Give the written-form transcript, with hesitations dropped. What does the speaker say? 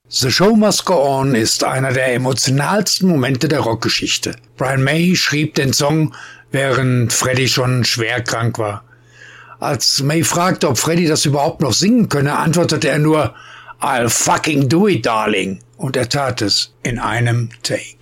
The Show Must Go On ist einer der emotionalsten Momente der Rockgeschichte. Brian May schrieb den Song, während Freddie schon schwer krank war. Als May fragte, ob Freddie das überhaupt noch singen könne, antwortete er nur, "I'll fucking do it, darling." Und er tat es in einem Take.